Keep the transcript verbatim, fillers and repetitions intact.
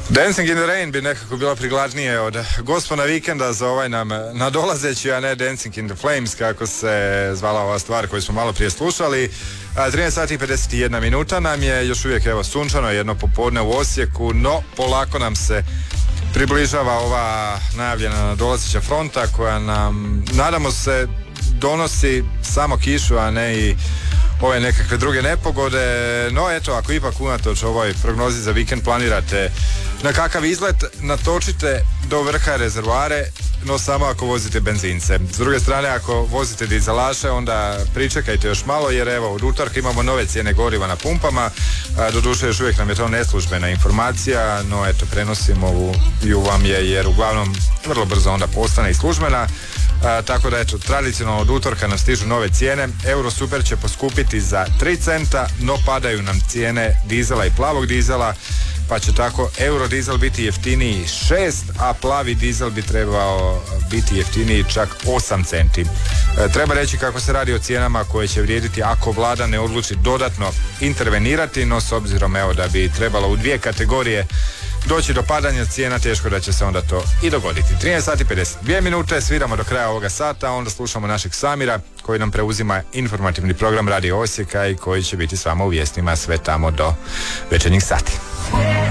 Dancing in the Rain bi nekako bilo prigladnije od Gospona vikenda za ovaj nam nadolazeći, a ne Dancing in the Flames kako se zvala ova stvar koju smo malo prije slušali. trinaest sati i pedeset jedna minuta nam je, još uvijek evo sunčano, jedno popodne u Osijeku, no polako nam se približava ova najavljena nadolazeća fronta koja nam, nadamo se, donosi samo kišu, a ne i ove nekakve druge nepogode. No eto, ako ipak unatoč ovoj prognozi za vikend planirate na kakav izlet, natočite do vrha rezervoare, no samo ako vozite benzince. S druge strane, ako vozite dizelaše, onda pričekajte još malo, jer evo, od utorka imamo nove cijene goriva na pumpama. Doduše, još uvijek nam je to neslužbena informacija, no eto, prenosimo u, ju vam je, jer uglavnom vrlo brzo onda postane i službena. A, tako da eto, tradicionalno od utorka nam stižu nove cijene. Eurosuper će poskupiti za tri centa, no padaju nam cijene dizela i plavog dizela, pa će tako eurodizel biti jeftiniji šest, a plavi dizel bi trebao biti jeftiniji čak osam centi. E, treba reći kako se radi o cijenama koje će vrijediti ako vlada ne odluči dodatno intervenirati, no s obzirom evo da bi trebalo u dvije kategorije doći do padanja cijena, teško da će se onda to i dogoditi. trinaest sati i pedeset dvije minute, sviramo do kraja ovoga sata, onda slušamo našeg Samira koji nam preuzima informativni program Radio Osijeka i koji će biti s vama u vijestima sve tamo do večernjih sati.